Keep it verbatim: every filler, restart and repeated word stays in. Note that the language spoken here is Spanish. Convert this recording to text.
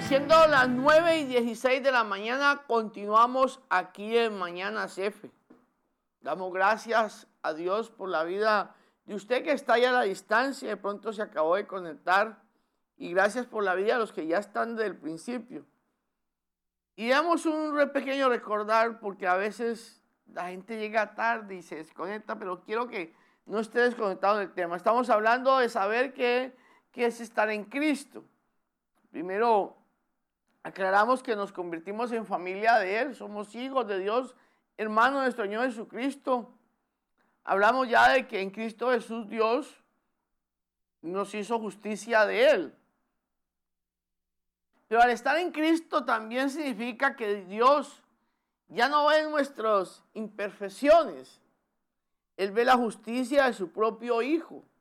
Siendo las nueve y dieciséis de la mañana, continuamos aquí en Mañanas F. Damos gracias a Dios por la vida de usted que está allá a la distancia, de pronto se acabó de conectar. Y gracias por la vida de los que ya están desde el principio. Y damos un pequeño recordar, porque a veces la gente llega tarde y se desconecta, pero quiero que no esté desconectado del tema. Estamos hablando de saber qué, qué es estar en Cristo. Primero, aclaramos que nos convertimos en familia de Él, somos hijos de Dios, hermanos de nuestro Señor Jesucristo. Hablamos ya de que en Cristo Jesús Dios nos hizo justicia de Él. Pero al estar en Cristo también significa que Dios ya no ve nuestras imperfecciones. Él ve la justicia de su propio Hijo.